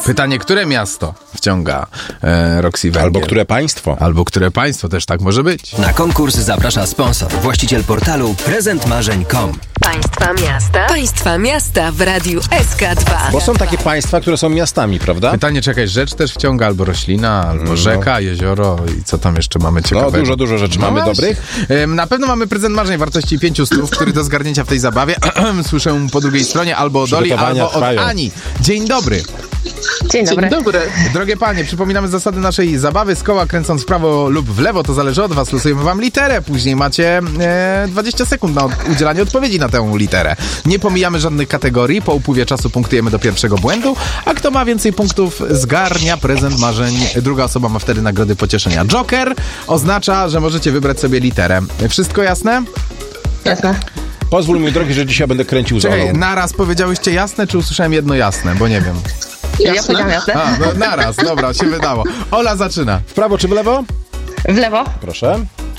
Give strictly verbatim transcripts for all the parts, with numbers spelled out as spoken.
Pytanie, które miasto wciąga e, Roxy Węgiel? Albo które państwo. Albo które państwo, też tak może być. Na konkurs zaprasza sponsor, właściciel portalu prezent marzeń kropka com. Państwa miasta. Państwa miasta w Radiu S K dwa. Bo są takie państwa, które są miastami, prawda? Pytanie, czekaj, rzecz też wciąga, albo roślina, albo no. rzeka, jezioro i co tam jeszcze mamy ciekawego? No dużo, dużo rzeczy. No mamy właśnie. dobrych? Na pewno mamy prezent marzeń wartości pięciu stów, który do zgarnięcia w tej zabawie. Słyszę po drugiej stronie albo od Oli, albo trwają. od Ani. Dzień dobry. Dzień dobry. Dzień dobry. Drogie panie, przypominamy zasady naszej zabawy. Z koła kręcąc w prawo lub w lewo, to zależy od was. Losujemy wam literę. Później macie e, dwadzieścia sekund na od- udzielanie odpowiedzi na tę literę. Nie pomijamy żadnych kategorii. Po upływie czasu punktujemy do pierwszego błędu, a kto ma więcej punktów, zgarnia prezent marzeń. Druga osoba ma wtedy nagrody pocieszenia. Joker oznacza, że możecie wybrać sobie literę. Wszystko jasne? Jasne. Pozwól, mój drogi, że dzisiaj będę kręcił z Czekaj, Olą. naraz powiedziałyście jasne, czy usłyszałem jedno jasne? Bo nie wiem. Ja Jasne. powiedziałam jasne. A, no naraz, dobra, się wydało. Ola zaczyna. W prawo czy w lewo? W lewo. Proszę.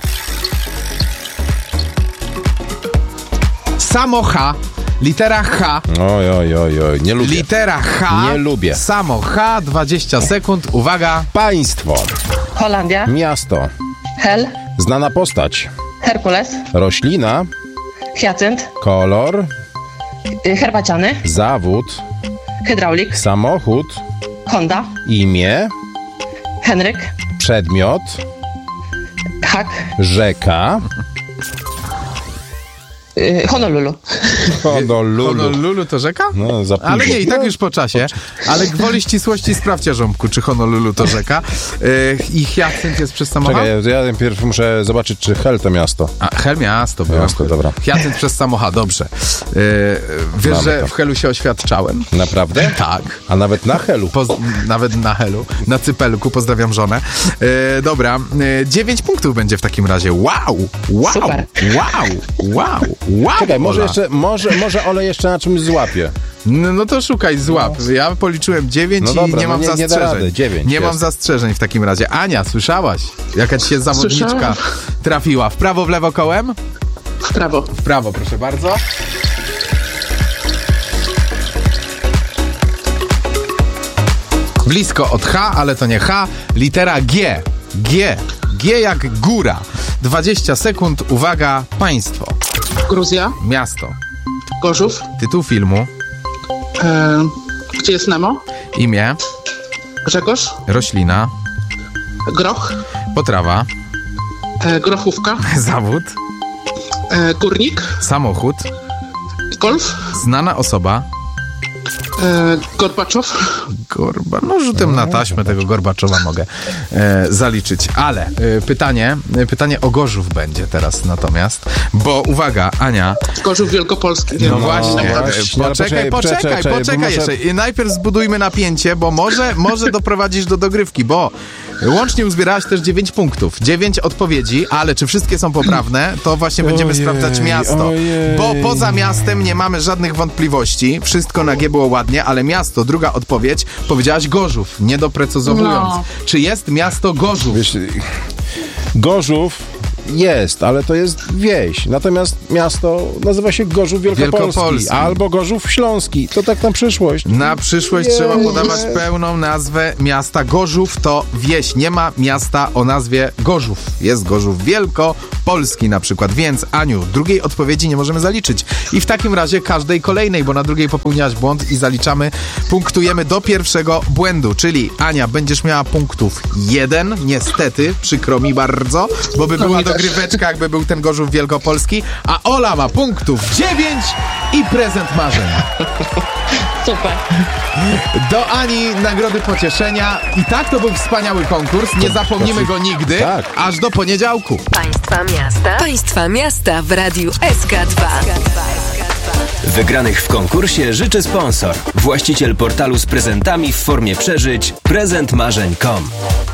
Samo H. Litera H. Oj, oj, oj, oj, nie lubię. Litera H. Nie lubię. Samo H. dwadzieścia sekund. Uwaga. Państwo. Holandia. Miasto. Hel. Znana postać. Herkules. Roślina. Hyacynt. Kolor. y, Herbaciany. Zawód. Hydraulik. Samochód. Honda. Imię. Henryk. Przedmiot. Hak. Rzeka. y, Honolulu. Honolulu. Honolulu to rzeka? No, za późno. Ale nie, i tak już po czasie. Ale gwoli ścisłości sprawdźcie, Żąbku, czy Honolulu to rzeka. Yy, I Hyacynt jest przez samochód? Czekaj, ja najpierw muszę zobaczyć, czy Hel to miasto. A, Hel miasto było. Miasto, dobra. Hyacynt przez samochód, dobrze. Yy, wiesz, Mamy że to. w Helu się oświadczałem? Naprawdę? Tak. A nawet na Helu. Poz- nawet na Helu, na Cypelku, pozdrawiam żonę. E, dobra, e, dziewięć punktów będzie w takim razie. Wow! Wow! Super. Wow! Wow! Wow! Czekaj, może Ola. jeszcze, może, może Ole jeszcze na czymś złapie. No, no to szukaj, złap. Ja policzyłem dziewięć No dobra, i nie mam no nie- nie da zastrzeżeń. rady. dziewięć nie mam jest. zastrzeżeń w takim razie. Ania, słyszałaś? Jaka ci się zawodniczka Słyszałam. trafiła? W prawo, w lewo kołem? W prawo. W prawo, proszę bardzo. Blisko od H, ale to nie H. Litera G. G. G jak góra. dwadzieścia sekund. Uwaga, państwo. Gruzja. Miasto. Gorzów. Tytuł filmu. E, gdzie jest Nemo? Imię. Grzegorz. Roślina. Groch. Potrawa. E, grochówka. Zawód. E, górnik. Samochód. Golf. Znana osoba. E, Gorbaczow. Gorba, no rzutem na taśmę tego Gorbaczowa mogę e, zaliczyć, ale e, pytanie, e, pytanie o Gorzów będzie teraz natomiast, bo uwaga, Ania, Gorzów Wielkopolski. no Wiem. właśnie, No e, właśnie, ale poczekaj, poczekaj, poczekaj, poczekaj, poczekaj, poczekaj, bo jeszcze, muszę- I najpierw zbudujmy napięcie, bo może, może doprowadzisz do dogrywki, bo łącznie uzbierałaś też dziewięć punktów, dziewięć odpowiedzi, ale czy wszystkie są poprawne, to właśnie będziemy Ojej, sprawdzać miasto, ojej. bo poza miastem nie mamy żadnych wątpliwości, wszystko na G było ładnie, ale miasto, druga odpowiedź, powiedziałaś Gorzów, nie doprecyzowując. No. Czy jest miasto Gorzów? Wiesz, Gorzów jest, ale to jest wieś. Natomiast miasto nazywa się Gorzów Wielkopolski, Wielkopolski. albo Gorzów Śląski. To tak na przyszłość. Na przyszłość Nie. trzeba podawać pełną nazwę miasta. Gorzów to wieś. Nie ma miasta o nazwie Gorzów. Jest Gorzów Wielkopolski na przykład. Więc, Aniu, drugiej odpowiedzi nie możemy zaliczyć. I w takim razie każdej kolejnej, bo na drugiej popełniałaś błąd i zaliczamy, punktujemy do pierwszego błędu. Czyli, Ania, będziesz miała punktów jeden. Niestety, przykro mi bardzo, bo by była mi też. dogryweczka, jakby był ten Gorzów Wielkopolski. A Ola ma punktów dziewięć i prezent marzeń. Super. Do Ani nagrody pocieszenia. I tak to był wspaniały konkurs. Nie zapomnimy go nigdy, Tak. aż do poniedziałku. Państwa miasta. Państwa miasta w Radiu S K dwa. Wygranych w konkursie życzy sponsor, właściciel portalu z prezentami w formie przeżyć prezent marzeń kropka com.